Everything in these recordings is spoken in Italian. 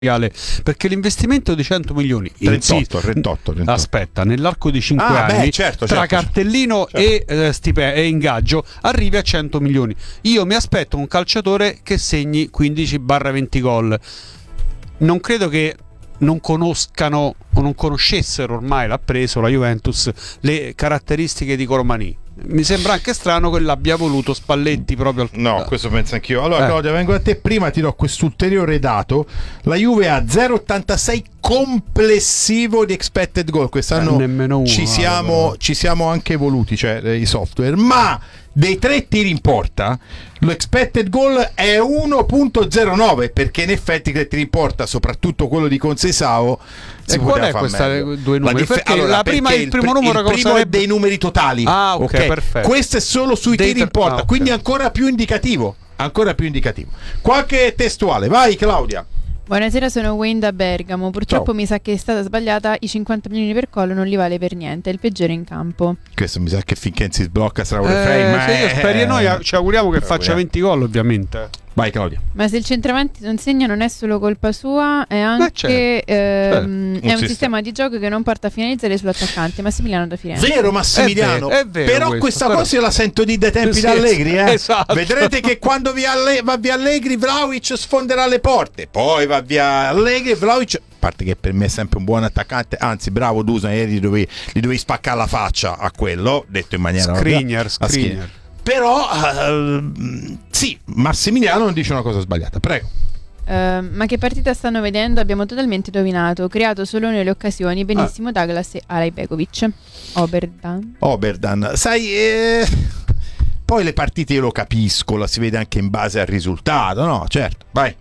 perché l'investimento di 100 milioni 38. aspetta, nell'arco di 5 anni tra cartellino e ingaggio arrivi a 100 milioni. Io mi aspetto un calciatore che segni 15-20 gol. Non credo che non conoscano o non conoscessero, ormai l'ha preso la Juventus, le caratteristiche di Colomani. Mi sembra anche strano che l'abbia voluto Spalletti proprio No, questo penso anch'io. Allora Claudia, vengo a te, prima ti do quest'ulteriore dato. La Juve ha 0,86 complessivo di expected goal. Quest'anno ci siamo anche evoluti, cioè i software, ma dei 3 tiri in porta l'expected goal è 1.09, perché in effetti 3 tiri in porta, soprattutto quello di Conceição, e qual è questa due numeri? Perché il primo numero è dei numeri totali. Ok, perfetto. Questo è solo sui tiri in porta, quindi ancora più indicativo. Qualche testuale, vai Claudia. Buonasera, sono Wayne da Bergamo. Purtroppo Ciao. Mi sa che è stata sbagliata. I 50 milioni per Collo non li vale per niente. È il peggiore in campo. Questo mi sa che finché non si sblocca sarà un refrain. Noi ci auguriamo che faccia 20 gol, ovviamente. Vai Claudia. Ma se il centravanti non segna non è solo colpa sua, è anche è un sistema di gioco che non porta a finalizzare sull'attaccante. Massimiliano da Firenze. Vero Massimiliano, è vero però questa cosa io la sento di tempi di Allegri, esatto. Vedrete che quando va via Allegri, Vlahovic sfonderà le porte. Poi va via Allegri, Vlahovic, a parte che per me è sempre un buon attaccante, anzi bravo Dusan, ieri gli dovevi spaccare la faccia a quello, detto in maniera Skriniar. Però sì, Massimiliano non dice una cosa sbagliata, prego. Ma che partita stanno vedendo? Abbiamo totalmente dominato, creato solo noi le occasioni. Benissimo Douglas e Alajbegovic. Oberdan, sai, poi le partite io lo capisco, la si vede anche in base al risultato, no? Certo, vai.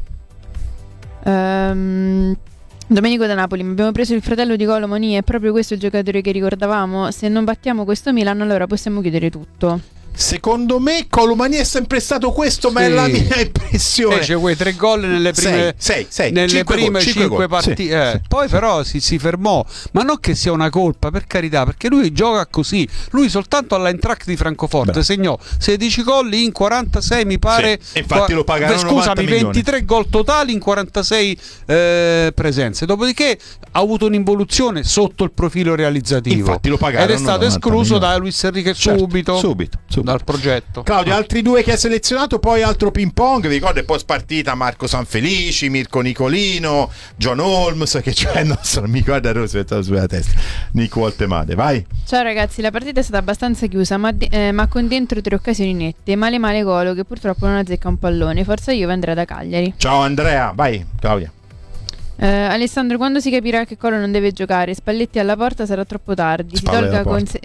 Domenico da Napoli, abbiamo preso il fratello di Colomani, è proprio questo il giocatore che ricordavamo. Se non battiamo questo Milan allora possiamo chiudere tutto. Secondo me Colomani è sempre stato questo, ma è la mia impressione. Fece quei 3 gol nelle prime 5 partite. Sì. Poi però si fermò. Ma non che sia una colpa, per carità, perché lui gioca così. Lui soltanto all'Eintracht di Francoforte segnò 16 gol in 46, mi pare. Sì. Infatti lo pagarono 90 23 gol totali in 46 presenze. Dopodiché ha avuto un'involuzione sotto il profilo realizzativo. Infatti lo pagarono, ed è stato escluso da Luis Enrique subito dal progetto. Claudio, altri 2 che ha selezionato, poi altro ping pong, vi ricordo, e poi spartita Marco Sanfelici, Mirko Nicolino, John Holmes, che c'è il nostro amico Rosa sulla testa, Nico Oltemade, vai. Ciao ragazzi, la partita è stata abbastanza chiusa, ma con dentro 3 occasioni nette. Male Golo che purtroppo non azzecca un pallone. Forza Juve, Andrea da Cagliari. Ciao Andrea, vai Claudia. Alessandro, quando si capirà che Colo non deve giocare? Spalletti alla porta, sarà troppo tardi. Si tolga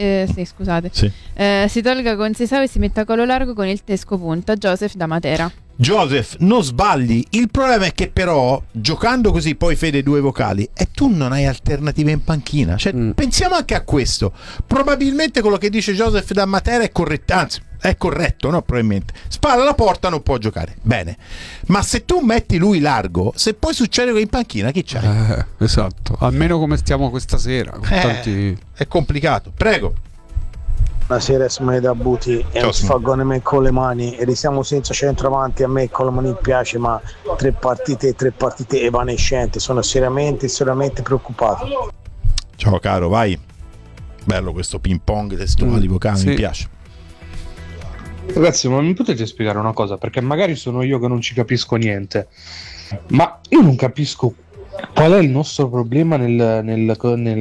Conceição e si metta Colo largo con il tesco punta. Joseph da Matera. Joseph, non sbagli. Il problema è che però giocando così, poi Fede 2 vocali, e tu non hai alternative in panchina, cioè pensiamo anche a questo. Probabilmente quello che dice Joseph da Matera è corretto, anzi è corretto, no? Probabilmente spalla alla porta, non può giocare bene, ma se tu metti lui largo, se poi succede che in panchina chi c'è? Esatto, almeno come stiamo questa sera con tanti... è complicato, prego. Buonasera, Simone da Buti. È un sfagone me con le mani e restiamo senza centravanti. A me Colomani piace, ma 3 partite evanescenti. Sono seriamente preoccupato. Ciao caro, vai. Bello questo ping pong testuali vocali, mi piace. Ragazzi, ma mi potete spiegare una cosa? Perché magari sono io che non ci capisco niente, ma io non capisco qual è il nostro problema nel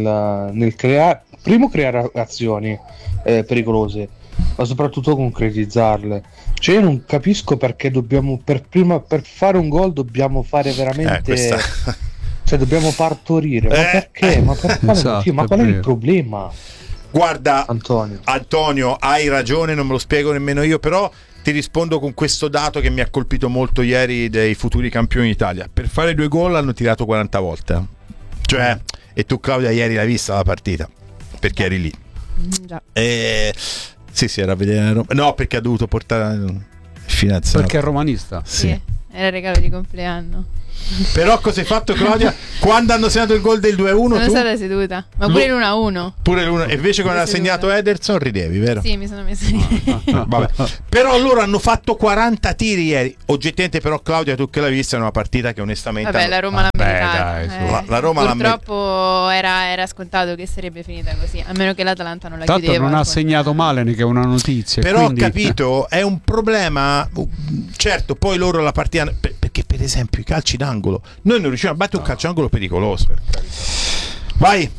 creare azioni pericolose, ma soprattutto concretizzarle. Cioè io non capisco perché dobbiamo per fare un gol dobbiamo fare veramente cioè dobbiamo partorire, ma perché? Ma per quale motivo? Ma qual è il problema? Guarda Antonio, hai ragione, non me lo spiego nemmeno io, però ti rispondo con questo dato che mi ha colpito molto ieri dei futuri campioni d'Italia. Per fare 2 gol hanno tirato 40 volte. Cioè, e tu Claudia ieri l'hai vista la partita? Perché eri lì. Già. Sì, era a vedere. No, perché ha dovuto portare il fidanzato. Perché è romanista. Sì. Era il regalo di compleanno. Però cosa hai fatto Claudia? Quando hanno segnato il gol del 2-1 sono stata seduta, ma pure l'1-1. Pure l'1, e invece quando ha segnato Ederson ridevi, vero? Sì, mi sono messa lì. Vabbè. Però loro hanno fatto 40 tiri ieri. Oggettivamente, però, Claudia, tu che l'hai vista, è una partita che onestamente la Roma l'ha meritata. La Roma purtroppo era scontato che sarebbe finita così, a meno che l'Atalanta non la chiudeva. Tanto non ha segnato male, che è una notizia. Però quindi... ho capito, è un problema. Certo, poi loro la partita, perché per esempio i calci d'angolo, noi non riusciamo a battere un calcio d'angolo pericoloso. Vai.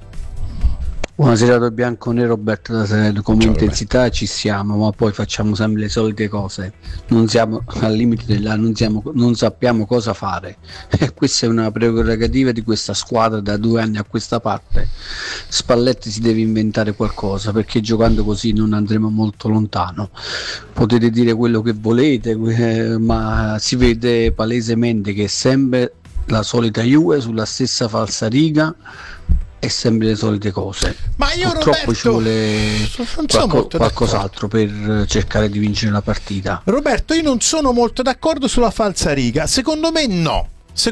Buonasera Bianconero, Roberto da Salerno. Come Ciao, intensità Roberto. ci siamo, ma poi facciamo sempre le solite cose, non siamo al limite non sappiamo cosa fare e questa è una prerogativa di questa squadra da 2 anni a questa parte. Spalletti si deve inventare qualcosa, perché giocando così non andremo molto lontano. Potete dire quello che volete, ma si vede palesemente che è sempre la solita Juve sulla stessa falsariga e sempre le solite cose. Ma io, purtroppo Roberto, ci vuole qualcos'altro per cercare di vincere la partita. Roberto, io non sono molto d'accordo sulla falsariga. Secondo me no.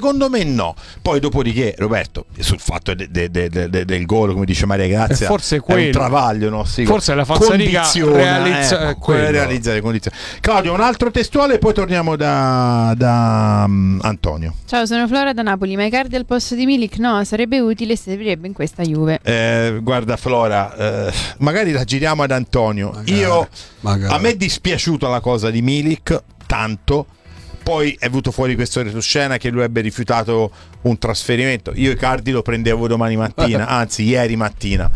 Poi dopodiché, Roberto, sul fatto del gol, come dice Maria Grazia, forse è un travaglio, no? Sì, forse la falsariga realizza le condizioni. Claudio, un altro testuale, poi torniamo da Antonio. Ciao, sono Flora da Napoli. Ma Icardi al posto di Milik? No, sarebbe utile e servirebbe in questa Juve. Guarda Flora, magari la giriamo ad Antonio. A me è dispiaciuta la cosa di Milik tanto. Poi è venuto fuori questo retroscena che lui ebbe rifiutato un trasferimento. Io Icardi lo prendevo domani mattina, anzi ieri mattina.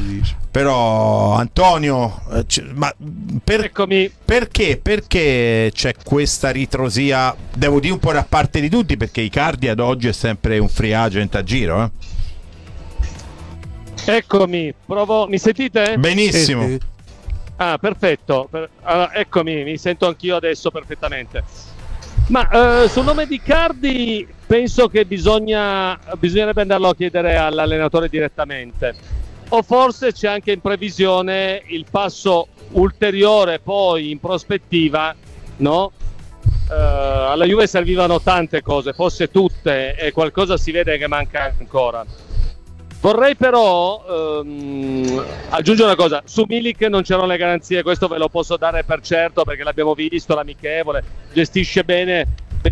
Però Antonio, eccomi. Perché c'è questa ritrosia, devo dire un po' da parte di tutti, perché Icardi ad oggi è sempre un free agent a giro. Eccomi, provo, mi sentite? Benissimo. Sì. Ah, perfetto. Allora, eccomi, mi sento anch'io adesso perfettamente. Ma sul nome di Icardi penso che bisognerebbe andarlo a chiedere all'allenatore direttamente, o forse c'è anche in previsione il passo ulteriore poi in prospettiva, no? Alla Juve servivano tante cose, forse tutte, e qualcosa si vede che manca ancora. Vorrei però aggiungere una cosa: su Milik non c'erano le garanzie, questo ve lo posso dare per certo, perché l'abbiamo visto, l'amichevole, gestisce bene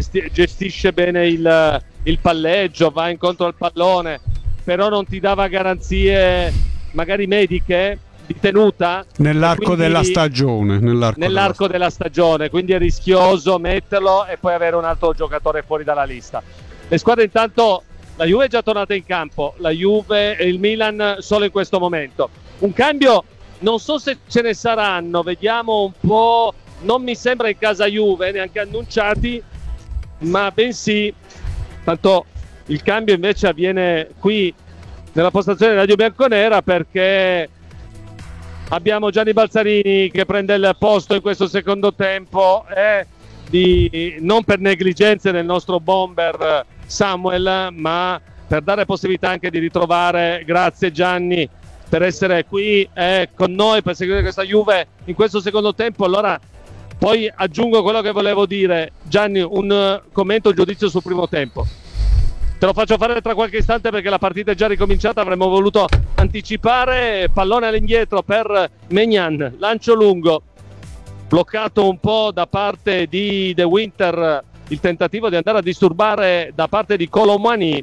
il palleggio, va incontro al pallone, però non ti dava garanzie magari mediche di tenuta nell'arco della stagione, quindi è rischioso metterlo e poi avere un altro giocatore fuori dalla lista. Le squadre intanto, la Juve è già tornata in campo, la Juve e il Milan solo in questo momento. Un cambio, non so se ce ne saranno, vediamo un po', non mi sembra in casa Juve, neanche annunciati, ma bensì, tanto il cambio invece avviene qui nella postazione Radio Bianconera, perché abbiamo Gianni Balzarini che prende il posto in questo secondo tempo, non per negligenze del nostro bomber Samuel, ma per dare possibilità anche di ritrovare, grazie Gianni per essere qui con noi, per seguire questa Juve in questo secondo tempo. Allora poi aggiungo quello che volevo dire. Gianni, un commento, un giudizio sul primo tempo. Te lo faccio fare tra qualche istante perché la partita è già ricominciata, avremmo voluto anticipare. Pallone all'indietro per Maignan, lancio lungo, bloccato un po' da parte di De Winter, il tentativo di andare a disturbare da parte di Colomani,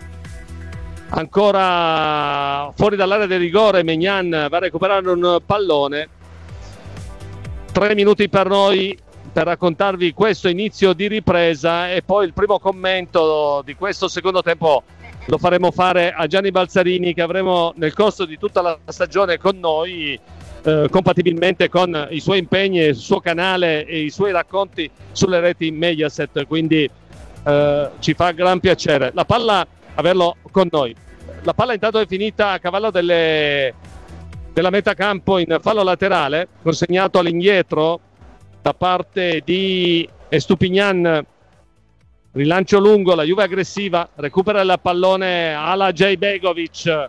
ancora fuori dall'area di rigore. Maignan va a recuperare un pallone. 3 minuti per noi per raccontarvi questo inizio di ripresa, e poi il primo commento di questo secondo tempo lo faremo fare a Gianni Balzarini, che avremo nel corso di tutta la stagione con noi, compatibilmente con i suoi impegni, il suo canale e i suoi racconti sulle reti Mediaset, quindi ci fa gran piacere la palla averlo con noi. La palla intanto è finita a cavallo della metà campo in fallo laterale, consegnato all'indietro da parte di Estupignan. Rilancio lungo, la Juve aggressiva, recupera il pallone alla Jay Begovic.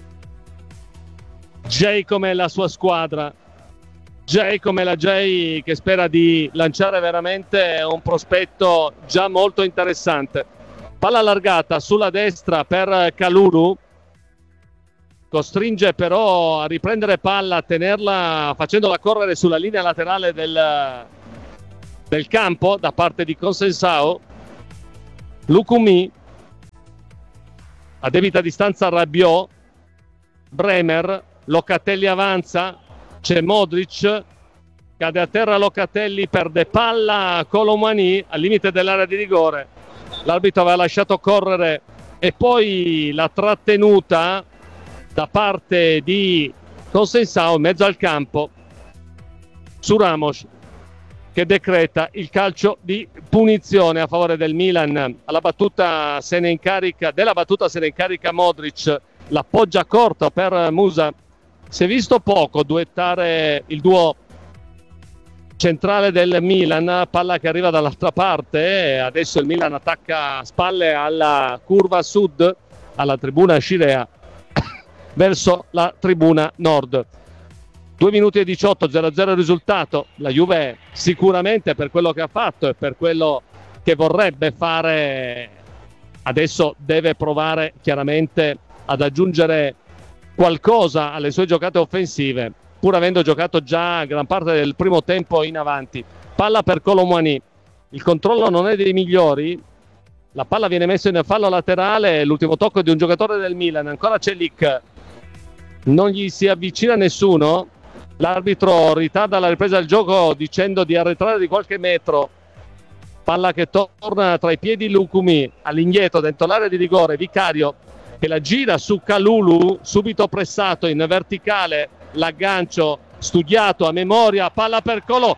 Jay come la sua squadra, Jay come la Jay che spera di lanciare veramente un prospetto già molto interessante. Palla allargata sulla destra per Kalulu, costringe però a riprendere palla, a tenerla, facendola correre sulla linea laterale del campo da parte di Consensao. Lukumi a debita distanza Rabiot, Bremer, Locatelli avanza, c'è Modric, cade a terra Locatelli, perde palla Kolo Muani al limite dell'area di rigore. L'arbitro aveva lasciato correre e poi la trattenuta da parte di Consensao in mezzo al campo su Ramos, che decreta il calcio di punizione a favore del Milan. Della battuta se ne incarica Modric, l'appoggia corto per Musa. Si è visto poco duettare il duo centrale del Milan, palla che arriva dall'altra parte, adesso il Milan attacca spalle alla curva sud, alla tribuna Scirea, verso la tribuna nord. 2 minuti e 18, 0-0 il risultato. La Juve sicuramente, per quello che ha fatto e per quello che vorrebbe fare, adesso deve provare chiaramente ad aggiungere qualcosa alle sue giocate offensive, pur avendo giocato già gran parte del primo tempo in avanti. Palla per Kolo Muani, il controllo non è dei migliori, la palla viene messa in fallo laterale, l'ultimo tocco di un giocatore del Milan, ancora c'è Lik, non gli si avvicina nessuno, l'arbitro ritarda la ripresa del gioco dicendo di arretrare di qualche metro. Palla che torna tra i piedi Lukumi, all'indietro dentro l'area di rigore, Vicario che la gira su Kalulu, subito pressato in verticale, l'aggancio studiato a memoria, palla per Kolo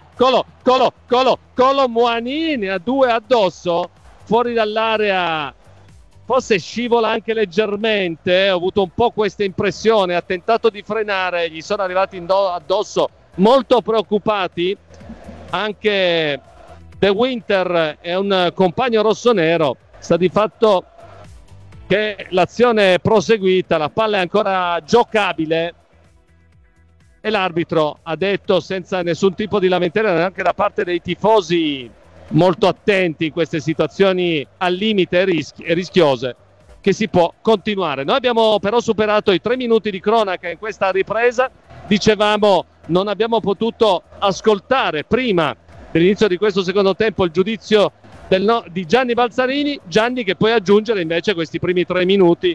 Muani, ne ha 2 addosso, fuori dall'area, forse scivola anche leggermente, ho avuto un po' questa impressione, ha tentato di frenare, gli sono arrivati addosso, molto preoccupati. Anche De Winter è un compagno rossonero, sta di fatto che l'azione è proseguita, la palla è ancora giocabile e l'arbitro ha detto, senza nessun tipo di lamentela neanche da parte dei tifosi molto attenti in queste situazioni al limite e rischiose, che si può continuare. Noi abbiamo però superato i 3 minuti di cronaca in questa ripresa, dicevamo non abbiamo potuto ascoltare prima dell'inizio di questo secondo tempo il giudizio di Gianni Balzarini, Gianni che puoi aggiungere invece questi primi 3 minuti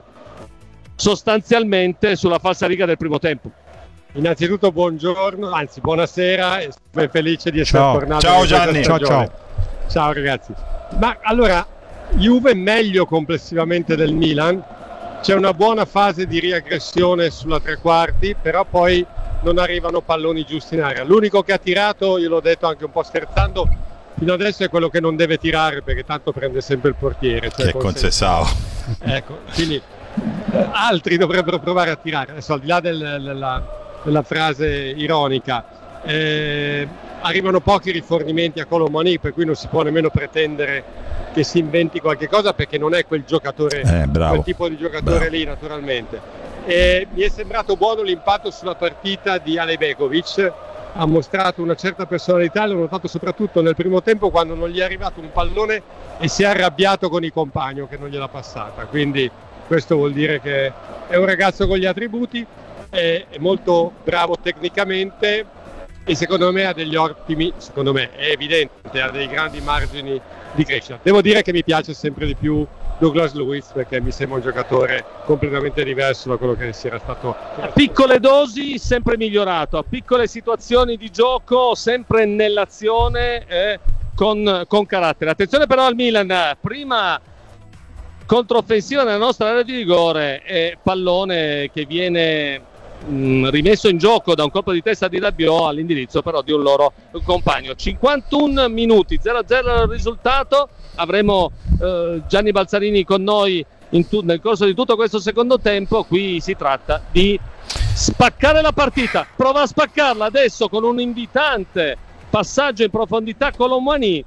sostanzialmente sulla falsariga del primo tempo. Innanzitutto buongiorno, anzi buonasera, e sono felice di essere tornato. Ciao Gianni, ciao ragazzi. Ma allora, Juve meglio complessivamente del Milan, c'è una buona fase di riaggressione sulla tre quarti, però poi non arrivano palloni giusti in area. L'unico che ha tirato, io l'ho detto anche un po' scherzando, fino adesso è quello che non deve tirare perché tanto prende sempre il portiere. Cioè Consensao. Ecco, quindi altri dovrebbero provare a tirare. Adesso al di là della frase ironica, arrivano pochi rifornimenti a Kolo Muani, per cui non si può nemmeno pretendere che si inventi qualche cosa perché non è quel giocatore, quel tipo di giocatore lì naturalmente. Mi è sembrato buono l'impatto sulla partita di Alejbegovic, ha mostrato una certa personalità, l'ho notato soprattutto nel primo tempo quando non gli è arrivato un pallone e si è arrabbiato con il compagno che non gliel'ha passata, quindi questo vuol dire che è un ragazzo con gli attributi, è molto bravo tecnicamente e secondo me ha degli ottimi, secondo me è evidente, ha dei grandi margini di crescita. Devo dire che mi piace sempre di più Douglas Luiz perché mi sembra un giocatore completamente diverso da quello che si era stato. A piccole dosi sempre migliorato, a piccole situazioni di gioco sempre nell'azione con carattere. Attenzione però al Milan, prima controffensiva nella nostra area di rigore e pallone che viene rimesso in gioco da un colpo di testa di Rabiot all'indirizzo però di un loro compagno. 51 minuti, 0-0 il risultato. Avremo Gianni Balzarini con noi nel corso di tutto questo secondo tempo. Qui si tratta di spaccare la partita, prova a spaccarla adesso con un invitante passaggio in profondità Kolo Muani,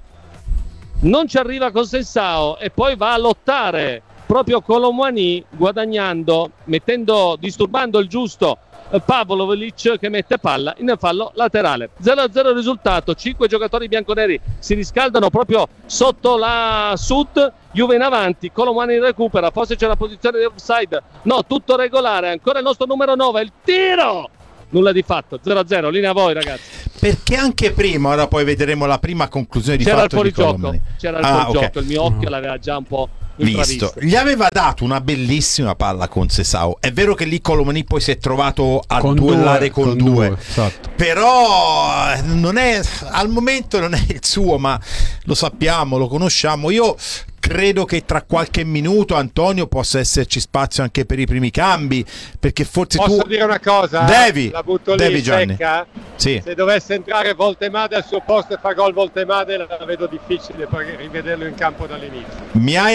non ci arriva Consensao e poi va a lottare proprio Kolo Muani, guadagnando, disturbando il giusto Pavlovic che mette palla in fallo laterale. 0-0 il risultato, 5 giocatori bianconeri si riscaldano proprio sotto la Sud Juve in avanti, Colomani recupera, forse c'è una posizione di offside, no, tutto regolare, ancora il nostro numero 9, il tiro, nulla di fatto, 0-0, linea a voi ragazzi. Perché anche prima, ora poi vedremo la prima conclusione di fatto di Colomani. C'era il fuorigioco, il mio occhio l'aveva già un po' visto. Gli aveva dato una bellissima palla con Sesao. È vero che lì Colomani poi si è trovato a duellare con due. Esatto. Però non è, al momento non è il suo, ma lo sappiamo, lo conosciamo. Io credo che tra qualche minuto, Antonio, possa esserci spazio anche per i primi cambi, perché forse posso tu dire una cosa? La butto lì secca. Sì. Se dovesse entrare Voltemade al suo posto e fa gol Voltemade, la vedo difficile poi rivederlo in campo dall'inizio. Mi hai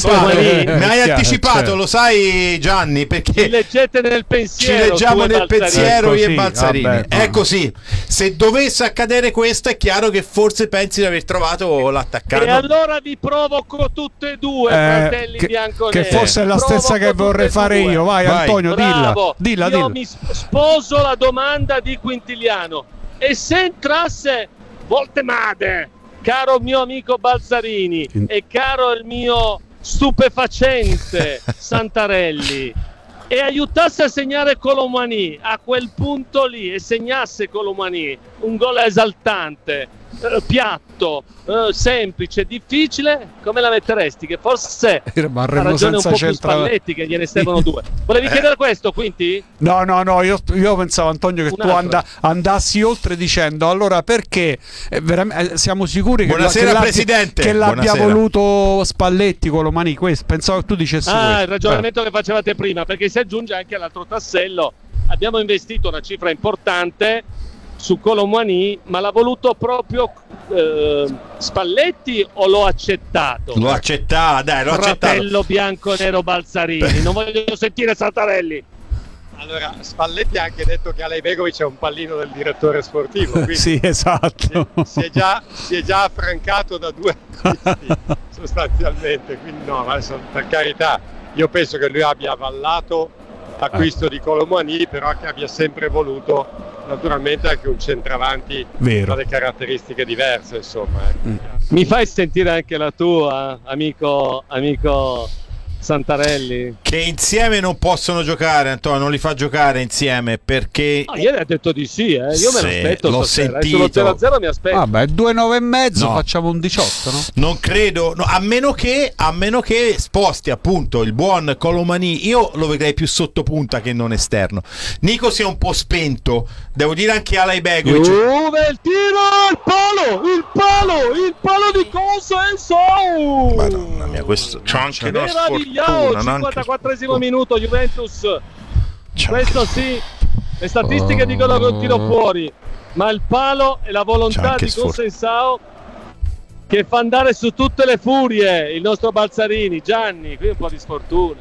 anticipato, lo sai Gianni, perché ci leggete nel pensiero, ci leggiamo nel pensiero io e Balzarini. Vabbè, è così. Se dovesse accadere questo, è chiaro che forse pensi di aver trovato l'attaccante. E allora vi provoco tutte e due, fratelli bianconeri. Che forse è la stessa che vorrei fare io. Vai Antonio, dilla. Io mi sposo la domanda di Quintiliano. E se entrasse Voltemade, caro mio amico Balzarini e caro il mio stupefacente Santarelli, e aiutasse a segnare Colomani a quel punto lì, e segnasse Colomani un gol esaltante, piatto, semplice, difficile, come la metteresti? Che forse ha ragione un po' più Spalletti, che gliene servono due. Volevi chiedere questo, Quinti? No, io pensavo, Antonio, che tu andassi oltre dicendo allora perché siamo sicuri che l'abbia voluto Spalletti Colomani. Pensavo che tu dicessi questo. Il ragionamento che facevate prima, perché si aggiunge anche all'altro tassello. Abbiamo investito una cifra importante su Colomani, ma l'ha voluto proprio Spalletti o l'ho accettato? L'ho accettato. Fratello bianco-nero Balzarini, non voglio sentire Santarelli. Allora, Spalletti ha anche detto che Alejbegovic è un pallino del direttore sportivo. Sì, esatto. Si è già affrancato da due artisti, sostanzialmente. Quindi no, adesso, per carità, io penso che lui abbia avallato l'acquisto di Colomani, però che abbia sempre voluto naturalmente anche un centravanti dalle caratteristiche diverse, insomma. Mi fai sentire anche la tua, amico Santarelli? Che insieme non possono giocare, Antonio, non li fa giocare insieme perché ieri ha detto di sì, io me l'aspetto, l'ho sentito. Sullo 0-0 mi aspetto. Vabbè, 2,9,5 facciamo un 18, no? Non credo, a meno che sposti appunto il buon Colomani. Io lo vedrei più sottopunta che non esterno. Nico si è un po' spento, devo dire, anche Alejbegovic. Juve, il tiro, il palo di Cosenso. Madonna mia, questo c'è anche una sfortuna. 54esimo minuto, Juventus. Questo sì, le statistiche dicono che un tiro fuori, ma il palo e la volontà di Consensao che fa andare su tutte le furie il nostro Balzarini. Gianni, qui un po' di sfortuna.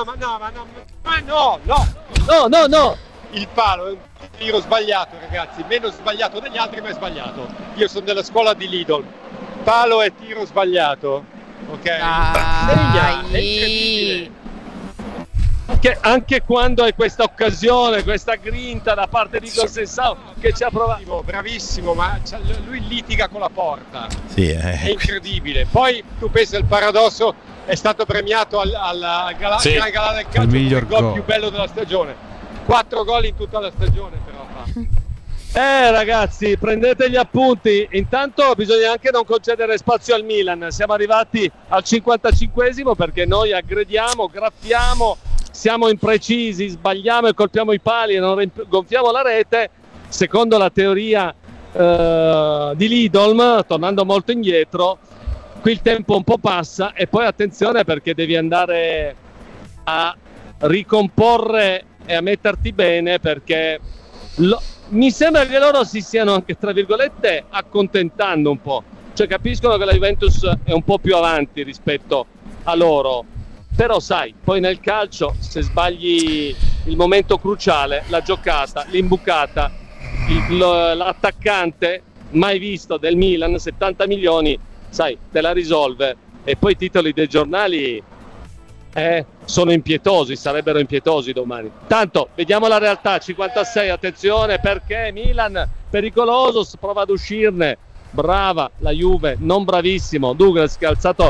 No. Il palo è un tiro sbagliato, ragazzi, meno sbagliato degli altri, ma è sbagliato. Io sono della scuola di Lidl. Palo e tiro sbagliato. Ok? È incredibile. Che anche quando hai questa occasione, questa grinta da parte di Consensao che ci ha provato. Bravissimo, ma lui litiga con la porta. Sì, è incredibile. Poi tu pensi al paradosso, è stato premiato al Gran Galà del calcio il gol più bello della stagione. 4 gol in tutta la stagione però fa. Ragazzi, prendete gli appunti. Intanto bisogna anche non concedere spazio al Milan. Siamo arrivati al 55esimo perché noi aggrediamo, graffiamo, siamo imprecisi, sbagliamo e colpiamo i pali e non gonfiamo la rete. Secondo la teoria di Lidl, tornando molto indietro, qui il tempo un po' passa e poi attenzione perché devi andare a ricomporre e a metterti bene, perché mi sembra che loro si stiano anche, tra virgolette, accontentando un po', cioè capiscono che la Juventus è un po' più avanti rispetto a loro, però sai, poi nel calcio se sbagli il momento cruciale, la giocata, l'imbucata, l'attaccante mai visto del Milan, 70 milioni, sai, te la risolve. E poi i titoli dei giornali sono impietosi, sarebbero impietosi domani. Tanto vediamo la realtà. 56, attenzione perché Milan pericoloso, prova ad uscirne, brava la Juve, non bravissimo Douglas che ha alzato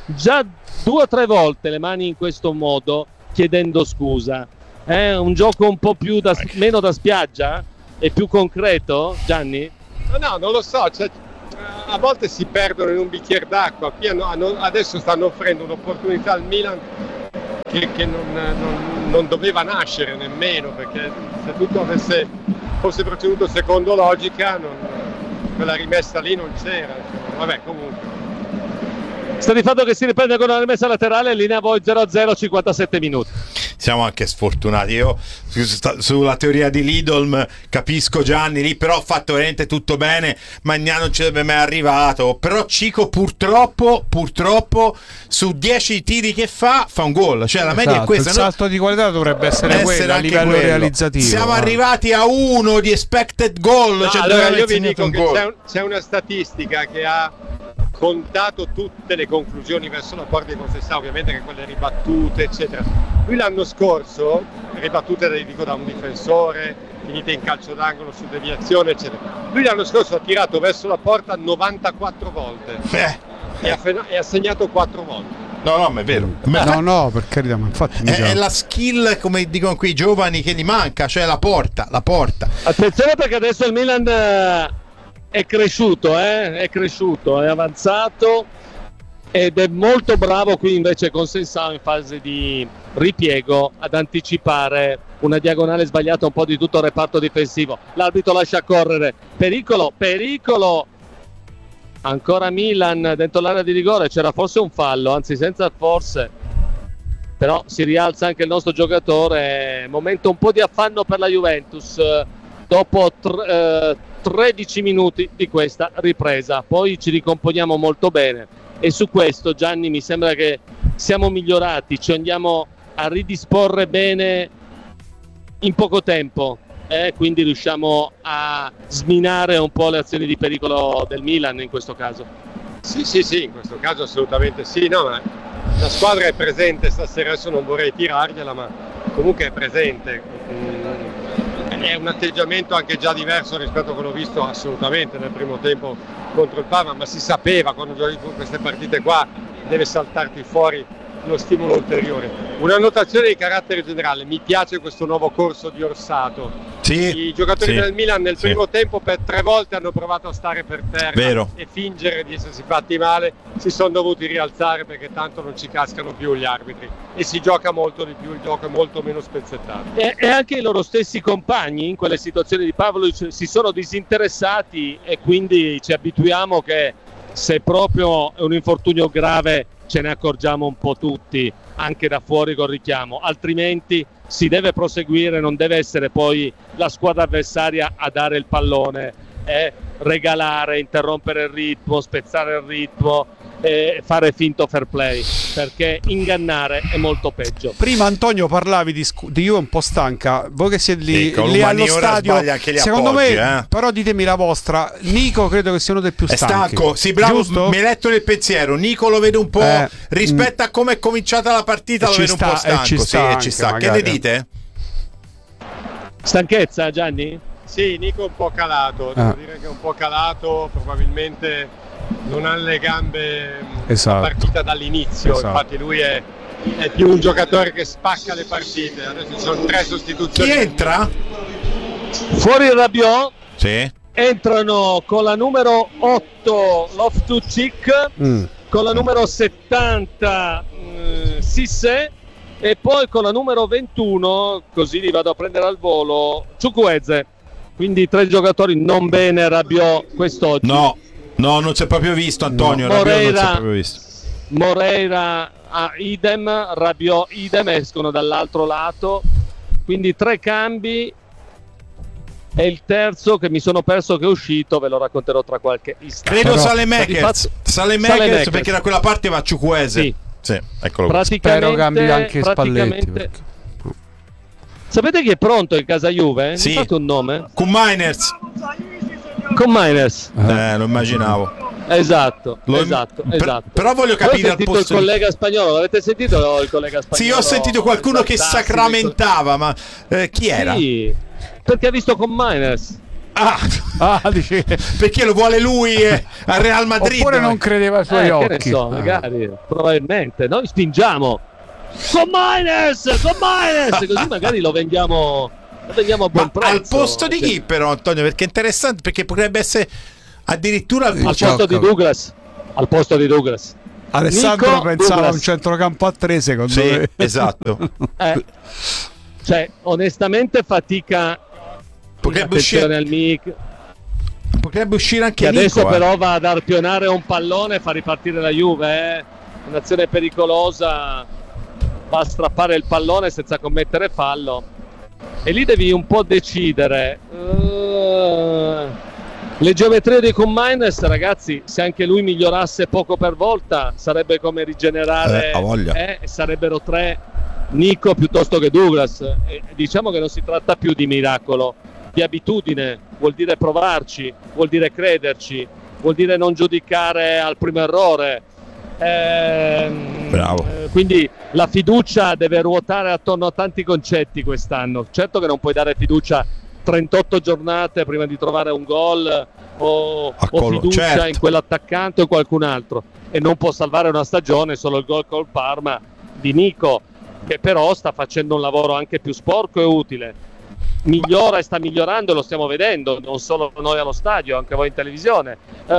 già 2 o 3 volte le mani in questo modo chiedendo scusa. È un gioco un po' più meno da spiaggia e più concreto, Gianni? No, non lo so, cioè, a volte si perdono in un bicchiere d'acqua. Qui adesso stanno offrendo un'opportunità al Milan che non doveva nascere nemmeno, perché se tutto fosse proceduto secondo logica quella rimessa lì non c'era, vabbè, comunque sta di fatto che si riprende con una rimessa laterale, linea voi 0-0, 57 minuti. Siamo anche sfortunati. Io sulla teoria di Lidl capisco Gianni lì, però ha fatto veramente tutto bene. Magnà non ci sarebbe mai arrivato. Però Cico purtroppo su 10 tiri che fa un gol. Cioè la media è questa. Il salto di qualità dovrebbe essere quello a livello realizzativo. Siamo arrivati a 1 di expected goal. No, cioè allora io vi dico che c'è una statistica che ha contato tutte le conclusioni verso la porta di Contestà, ovviamente che quelle ribattute eccetera. Lui l'anno scorso, ribattute da un difensore, finite in calcio d'angolo su deviazione eccetera, lui l'anno scorso ha tirato verso la porta 94 volte e ha segnato 4 volte. No, ma è vero. No, per carità, ma infatti è la skill, come dicono qui i giovani, che gli manca, cioè la porta. Attenzione, perché adesso il Milan è cresciuto, è avanzato ed è molto bravo qui invece con Sensao in fase di ripiego ad anticipare una diagonale sbagliata un po' di tutto il reparto difensivo. L'arbitro lascia correre, pericolo, ancora Milan dentro l'area di rigore, c'era forse un fallo, anzi senza forse, però si rialza anche il nostro giocatore. Momento un po' di affanno per la Juventus dopo 13 minuti di questa ripresa, poi ci ricomponiamo molto bene e su questo, Gianni, mi sembra che siamo migliorati, ci andiamo a ridisporre bene in poco tempo, quindi riusciamo a sminare un po' le azioni di pericolo del Milan in questo caso. Sì, in questo caso assolutamente sì, no, ma la squadra è presente stasera, adesso non vorrei tirargliela, ma comunque è presente. È un atteggiamento anche già diverso rispetto a quello visto assolutamente nel primo tempo contro il Parma, ma si sapeva quando giochi con queste partite qua deve saltarti fuori lo stimolo ulteriore. Una notazione di carattere generale: mi piace questo nuovo corso di Orsato. I giocatori del Milan nel primo tempo per 3 volte hanno provato a stare per terra e fingere di essersi fatti male, si sono dovuti rialzare perché tanto non ci cascano più gli arbitri e si gioca molto di più, il gioco è molto meno spezzettato. E anche i loro stessi compagni in quelle situazioni di Pavlovic si sono disinteressati e quindi ci abituiamo che se proprio è un infortunio grave ce ne accorgiamo un po' tutti, anche da fuori col richiamo, altrimenti si deve proseguire, non deve essere poi la squadra avversaria a dare il pallone, regalare, interrompere il ritmo, spezzare il ritmo, fare finto fair play, perché ingannare è molto peggio. Prima Antonio parlavi di Juve un po' stanca, voi che siete lì allo stadio, secondo me però ditemi la vostra. Nico credo che sia uno dei più stanchi. È stanco, sì, bravo, giusto? Mi hai letto nel pensiero. Nico lo vedo un po' rispetto a come è cominciata la partita, lo vedo un po' stanco, ci sta. Che ne dite? Stanchezza, Gianni? Sì, Nico è un po' calato, devo dire che è un po' calato, probabilmente non ha le gambe la partita dall'inizio, infatti lui è più un giocatore che spacca le partite. Adesso ci sono 3 sostituzioni. Chi entra? Fuori Rabiot, sì. Entrano con la numero 8 Loftus-Cheek, con la numero 70 Cissé e poi con la numero 21, così li vado a prendere al volo, Chukwueze. Quindi 3 giocatori non bene. Rabiot quest'oggi no, non si è proprio visto, Antonio. no. Rabiot non si è proprio visto. Moreira idem, Rabiot idem, escono dall'altro lato, quindi 3 cambi e il terzo che mi sono perso che è uscito ve lo racconterò tra qualche istante. Credo Saelemaekers perché da quella parte va Chukwueze. Sì, eccolo qua. Spero cambi anche Spalletti perché... Sapete chi è pronto in casa Juve? Sì. Mi fate un nome? Con Miners. Lo immaginavo. Esatto. Però voglio capire al posto il collega spagnolo, l'avete sentito il collega spagnolo? Sì, ho sentito qualcuno che sacramentava, ma chi era? Sì, perché ha visto con Miners. dice perché lo vuole lui al Real Madrid, oppure non credeva ai suoi occhi, che ne so, magari, probabilmente noi spingiamo con Miners, così magari lo vendiamo a buon prezzo. Al posto di chi però, Antonio? Perché è interessante, perché potrebbe essere addirittura al posto di Douglas. Alessandro Nico pensava Douglas. Un centrocampo a 3, secondo me. Esatto. Cioè, onestamente fatica. Potrebbe uscire al mic. Potrebbe uscire anche che Nico, adesso però va ad arpionare un pallone e fa ripartire la Juve, un'azione pericolosa, va a strappare il pallone senza commettere fallo, e lì devi un po' decidere. Le geometrie di Koeman, ragazzi, se anche lui migliorasse poco per volta sarebbe come rigenerare, sarebbero 3 Nico piuttosto che Douglas, e diciamo che non si tratta più di miracolo, di abitudine, vuol dire provarci, vuol dire crederci, vuol dire non giudicare al primo errore. Bravo. Quindi la fiducia deve ruotare attorno a tanti concetti quest'anno. Certo che non puoi dare fiducia 38 giornate prima di trovare un gol o fiducia in quell'attaccante o qualcun altro, e non può salvare una stagione solo il gol col Parma di Nico, che però sta facendo un lavoro anche più sporco e utile. Migliora e sta migliorando, lo stiamo vedendo, non solo noi allo stadio, anche voi in televisione.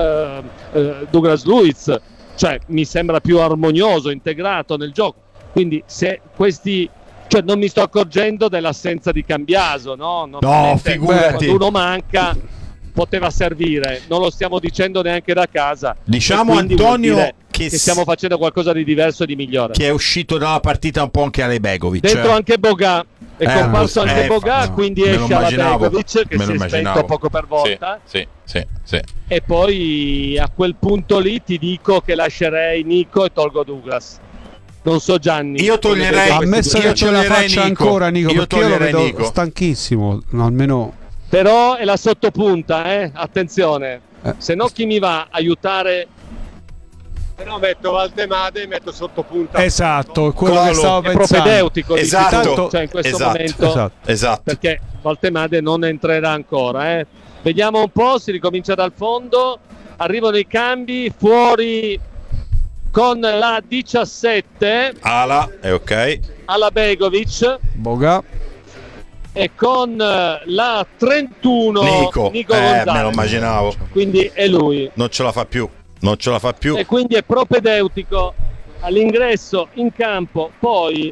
Douglas Luiz, cioè, mi sembra più armonioso, integrato nel gioco. Quindi se questi, cioè, non mi sto accorgendo dell'assenza di Cambiaso, no? Figurati. Quando uno manca poteva servire, non lo stiamo dicendo neanche da casa. Diciamo, Antonio, che stiamo facendo qualcosa di diverso e di migliore. Che è uscito dalla partita un po' anche Ale Begovic. Dentro anche Boga. È comparso anche Boga, quindi esce alla Begovic, che si è spento poco per volta. Sì. E poi a quel punto lì ti dico che lascerei Nico e tolgo Douglas. Non so, Gianni. Io toglierei. Ammesso che ce la faccia ancora Nico, perché io lo vedo Nico stanchissimo, almeno. Però è la sottopunta, attenzione. Se no chi mi va a aiutare? Però metto Valdemade e metto sottopunta. Esatto, quello che stavo pensando. È propedeutico, esatto, cioè in questo momento. Esatto. Perché Valdemade non entrerà ancora. Vediamo un po', si ricomincia dal fondo. Arrivano i cambi, fuori con la 17. Ala, è ok. Alla Begovic. Boga. E con la 31 Nico Gonzalez. Me lo immaginavo. Quindi è lui. Non ce la fa più. E quindi è propedeutico all'ingresso in campo, poi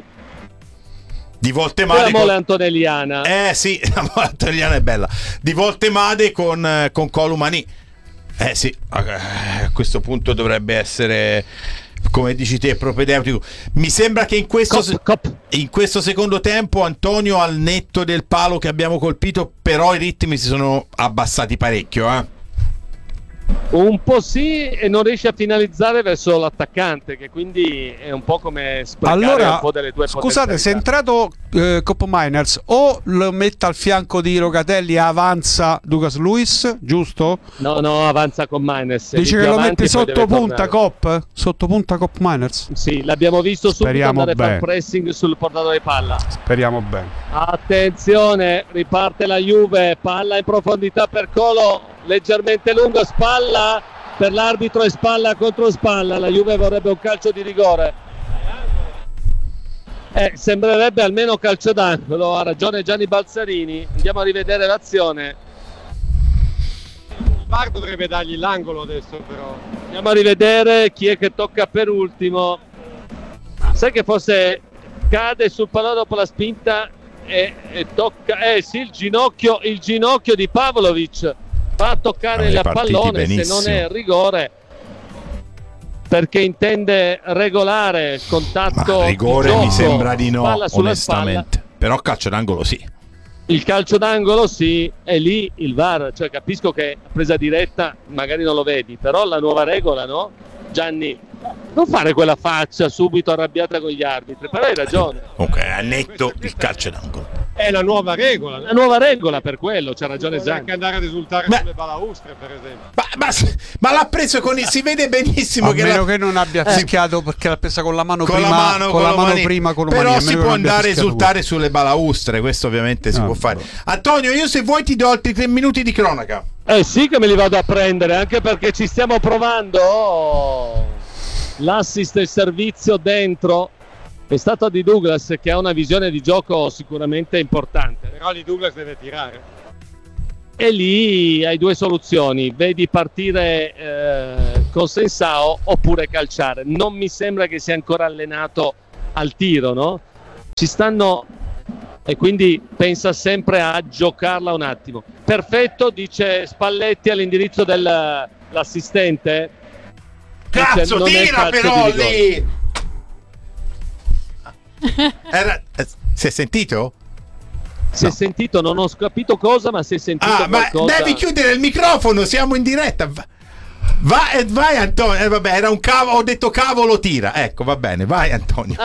di Voltemade la mole antonelliana. Sì, la mole antonelliana è bella. Di Voltemade con Colomani. Sì, a questo punto dovrebbe essere, come dici te, propedeutico. Mi sembra che in questo secondo tempo, Antonio, al netto del palo che abbiamo colpito, però i ritmi si sono abbassati parecchio, Un po' sì, e non riesce a finalizzare verso l'attaccante, che quindi è un po' come sprecare un po' delle due potenzialità. Scusate, se è entrato Koeman, o lo mette al fianco di Locatelli e avanza Douglas Luiz, giusto? No, avanza con Miners. Dice che lo metti sotto punta Cop? Sotto punta Koeman? Sì, l'abbiamo visto subito andare a fare pressing sul portatore di palla. Speriamo bene. Attenzione, riparte la Juve, palla in profondità per Colo, leggermente lungo, spalla per l'arbitro e spalla contro spalla. La Juve vorrebbe un calcio di rigore. Sembrerebbe almeno calcio d'angolo, ha ragione Gianni Balzarini. Andiamo a rivedere l'azione. Il VAR dovrebbe dargli l'angolo adesso, però. Andiamo a rivedere chi è che tocca per ultimo. Sai che forse cade sul pallone dopo la spinta e tocca sì, il ginocchio di Pavlovic. Va a toccare il pallone, se non è rigore, perché intende regolare il contatto. Ma rigore gioco, mi sembra di no, onestamente. Spalla. Però calcio d'angolo sì. Il calcio d'angolo sì, è lì il VAR, cioè capisco che presa diretta magari non lo vedi, però la nuova regola, no? Gianni, non fare quella faccia subito arrabbiata con gli arbitri, però hai ragione. Comunque, a netto il calcio d'angolo. È la nuova regola. La nuova regola, per quello, c'ha ragione Gianni. Anche andare a risultare sulle balaustre, per esempio. Ma l'ha preso si vede benissimo a meno che non abbia fischiato perché l'ha presa con la mano prima con però si può andare a risultare sulle balaustre, questo ovviamente si può fare. Antonio, io se vuoi ti do altri 3 minuti di cronaca. Sì che me li vado a prendere, anche perché ci stiamo provando l'assist e il servizio dentro. È stato di Douglas, che ha una visione di gioco sicuramente importante. Però di Douglas deve tirare. E lì hai due soluzioni: vedi partire con Sensao oppure calciare. Non mi sembra che sia ancora allenato al tiro, no? Ci stanno, e quindi pensa sempre a giocarla un attimo. Perfetto, dice Spalletti all'indirizzo dell'assistente. Cazzo, tira però lì! Si è sentito? Si è sentito, non ho capito cosa, ma si è sentito qualcosa. Ma devi chiudere il microfono, siamo in diretta. Vai Antonio, vabbè, era un cavolo, ho detto cavolo tira. Ecco, va bene, vai Antonio.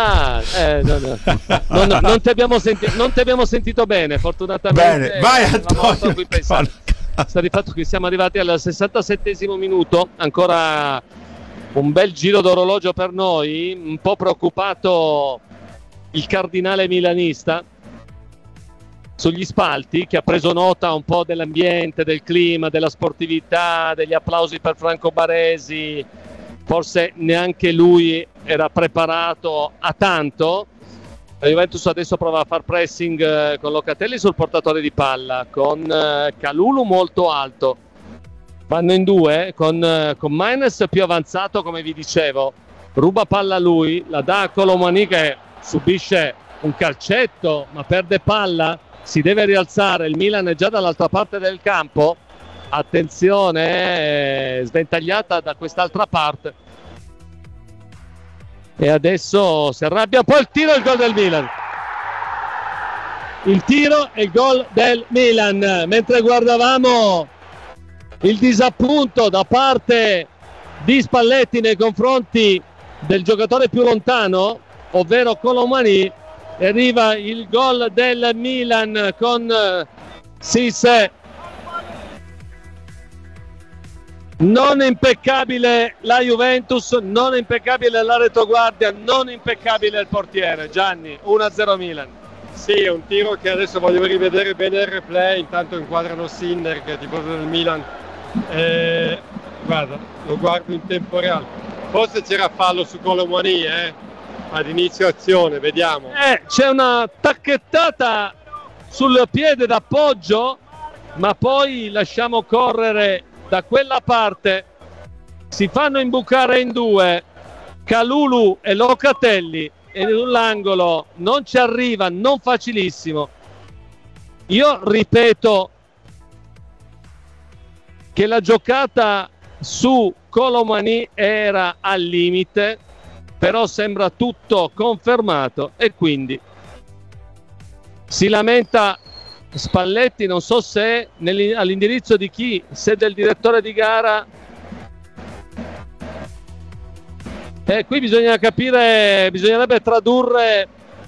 Non ti abbiamo sentito bene, fortunatamente. Bene, vai Antonio. Sta di fatto che siamo arrivati al 67esimo minuto, ancora un bel giro d'orologio per noi, un po' preoccupato il cardinale milanista sugli spalti, che ha preso nota un po' dell'ambiente, del clima, della sportività, degli applausi per Franco Baresi. Forse neanche lui era preparato a tanto. La Juventus adesso prova a far pressing con Locatelli sul portatore di palla, con Kalulu molto alto. Vanno in due con Maines più avanzato, come vi dicevo. Ruba palla lui, la dà a Colomani che subisce un calcetto ma perde palla, si deve rialzare. Il Milan è già dall'altra parte del campo, attenzione, sventagliata da quest'altra parte, e adesso si arrabbia. Poi il tiro e il gol del Milan. Il tiro e il gol del Milan, mentre guardavamo il disappunto da parte di Spalletti nei confronti del giocatore più lontano, ovvero Colomani. Arriva il gol del Milan con Cissé. Non impeccabile la Juventus, non impeccabile la retroguardia, non impeccabile il portiere. Gianni, 1-0 Milan. Sì, è un tiro che adesso voglio rivedere bene il replay, intanto inquadrano Sinner che è tifoso del Milan. Guarda, lo guardo in tempo reale. Forse c'era fallo su Colomani, ad inizio azione, vediamo. C'è una tacchettata sul piede d'appoggio, ma poi lasciamo correre da quella parte. Si fanno imbucare in due Kalulu e Locatelli, e nell'angolo non ci arriva, non facilissimo. Io ripeto che la giocata su Colomani era al limite, però sembra tutto confermato e quindi si lamenta Spalletti, non so se all'indirizzo di chi, se del direttore di gara. Qui bisogna capire, bisognerebbe tradurre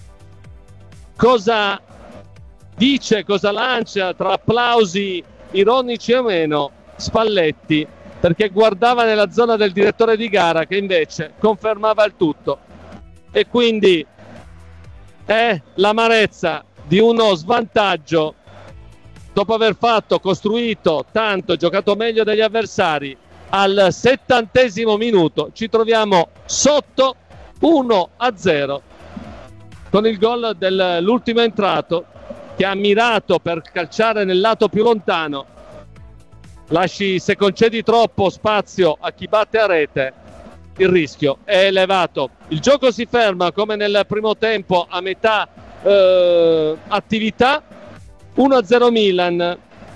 cosa dice, cosa lancia, tra applausi ironici o meno, Spalletti, perché guardava nella zona del direttore di gara che invece confermava il tutto. E quindi è l'amarezza di uno svantaggio dopo aver costruito tanto, giocato meglio degli avversari. Al 70° minuto ci troviamo sotto 1-0 con il gol dell'ultimo entrato, che ha mirato per calciare nel lato più lontano. Se concedi troppo spazio a chi batte a rete, il rischio è elevato. Il gioco si ferma come nel primo tempo a metà attività. 1-0 Milan,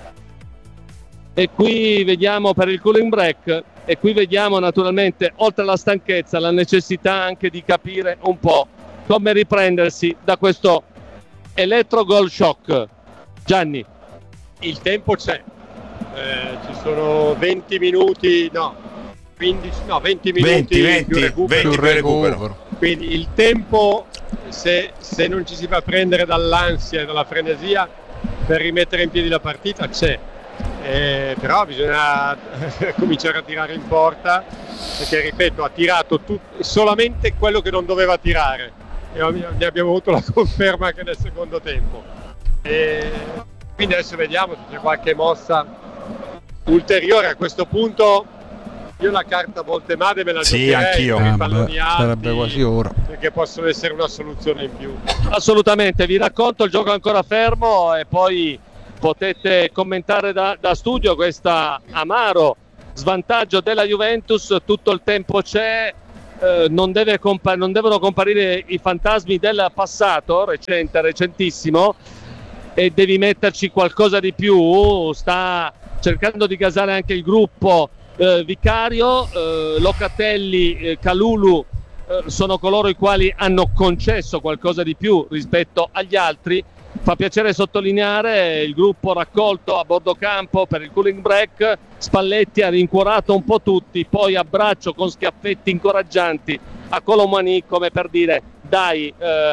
e qui vediamo per il cooling break, e qui vediamo naturalmente, oltre alla stanchezza, la necessità anche di capire un po' come riprendersi da questo elettro goal shock. Gianni, il tempo c'è. Ci sono 20 minuti, 20 minuti più recupero. Quindi il tempo, se non ci si fa prendere dall'ansia e dalla frenesia per rimettere in piedi la partita, c'è. Però bisogna cominciare a tirare in porta, perché ripeto, ha tirato solamente quello che non doveva tirare e ne abbiamo avuto la conferma anche nel secondo tempo. Quindi adesso vediamo se c'è qualche mossa ulteriore. A questo punto io la carta Voltemade me la giocherei, anch'io. Per i palloni alti, sarebbe quasi ora, perché possono essere una soluzione in più. Assolutamente, vi racconto il gioco ancora fermo e poi potete commentare da studio questa amaro svantaggio della Juventus. Tutto il tempo c'è, non devono comparire i fantasmi del passato recentissimo, e devi metterci qualcosa di più. Sta cercando di gasare anche il gruppo Vicario, Locatelli, Kalulu sono coloro i quali hanno concesso qualcosa di più rispetto agli altri. Fa piacere sottolineare il gruppo raccolto a bordo campo per il cooling break. Spalletti ha rincuorato un po' tutti, poi abbraccio con schiaffetti incoraggianti a Kolo Muani, come per dire: dai,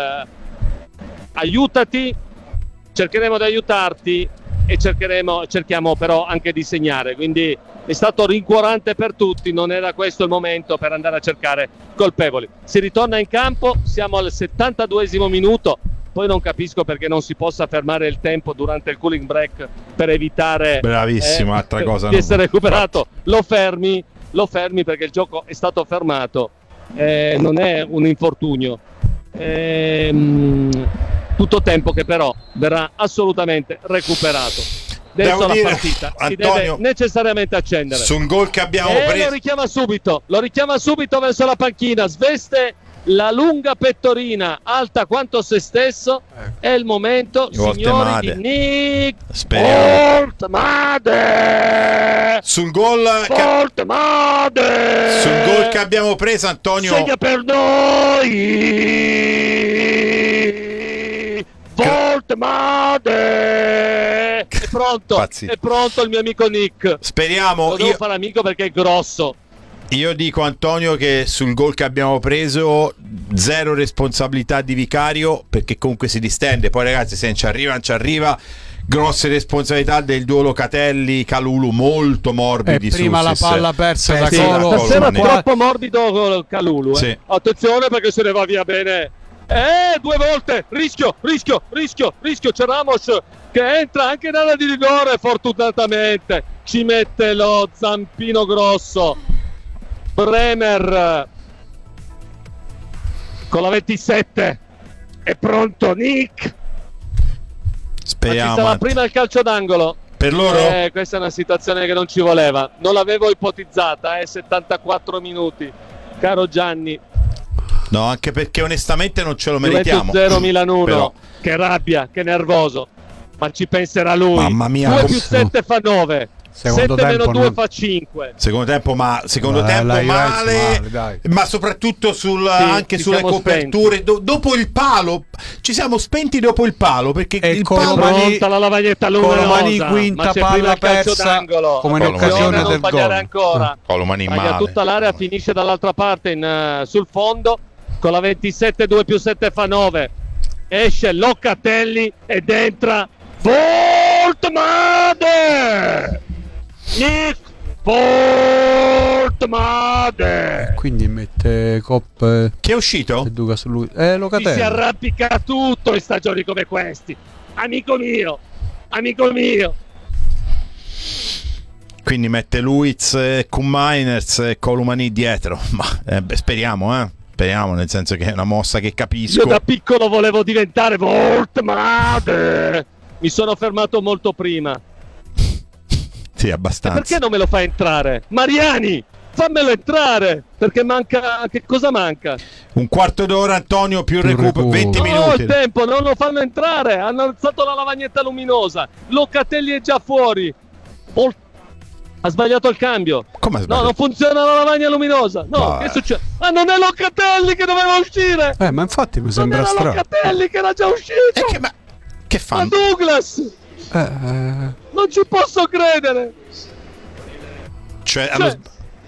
aiutati, cercheremo di aiutarti e cerchiamo però anche di segnare. Quindi è stato rincuorante per tutti, non era questo il momento per andare a cercare colpevoli. Si ritorna in campo, siamo al 72esimo minuto. Poi non capisco perché non si possa fermare il tempo durante il cooling break per evitare bravissimo, altra cosa di essere recuperato. Lo fermi perché il gioco è stato fermato, non è un infortunio. Tutto tempo che però verrà assolutamente recuperato. Adesso la partita si deve necessariamente accendere. Su un gol che abbiamo preso, lo richiama subito verso la panchina, sveste la lunga pettorina alta quanto se stesso. È il momento, signori, di Nick Voltemade. Sul gol che abbiamo preso, Antonio, segna per noi Voltemade. È pronto il mio amico Nick. Speriamo. Lo devo fare amico perché è grosso. Io dico, Antonio, che sul gol che abbiamo preso zero responsabilità di Vicario, perché comunque si distende. Poi ragazzi, se non ci arriva, grosse responsabilità del duo Locatelli Kalulu, molto morbidi. Prima la palla persa da Colo. Stasera troppo morbido Kalulu. Sì. Attenzione perché se ne va via bene. Due volte, rischio. C'è Ramos che entra anche in area di rigore, fortunatamente ci mette lo zampino grosso. Bremer con la 27 è pronto Nick. Speriamo. Ci sarà prima il calcio d'angolo per loro. Questa è una situazione che non ci voleva, non l'avevo ipotizzata. 74 minuti, caro Gianni. No, anche perché onestamente non ce lo meritiamo. 0 Milan 1. Però. Che rabbia, che nervoso, ma ci penserà lui. Mamma mia, 2 più 7 fa 9. Secondo 7 tempo meno 2 non... fa 5. Secondo tempo male, ma soprattutto anche sulle coperture. Dopo il palo, ci siamo spenti dopo il palo, perché il palo pronta la lavagnetta luminosa, quinta ma c'è palla prima il calcio persa, d'angolo, come in occasione del gol. Ancora. Male. Tutta l'area finisce dall'altra parte sul fondo con la 27. 2 più 7 fa 9. Esce Locatelli ed entra Voltemade. Nick Voltemade. Quindi mette coppe. Che è uscito? Educa su lui. Locatelli. Si arrampica tutto in stagioni come questi. Amico mio. Quindi mette Luiz, Koeman e Kolo Muani dietro. Ma speriamo, Speriamo, nel senso che è una mossa che capisco. Io da piccolo volevo diventare Voltemade. Mi sono fermato molto prima. Sì, abbastanza. E perché non me lo fa entrare? Mariani, fammelo entrare, perché manca. Che cosa manca? Un quarto d'ora, Antonio, più recupero. 20 minuti. Non ho il tempo, non lo fanno entrare. Hanno alzato la lavagnetta luminosa. Locatelli è già fuori. Ha sbagliato il cambio. Come ha sbagliato? No, non funziona la lavagna luminosa. No, che succede? Ma non è Locatelli che doveva uscire. Ma infatti mi sembra strano. Non era Locatelli che era già uscito. Che fanno? Ma Douglas. Non ci posso credere. Cioè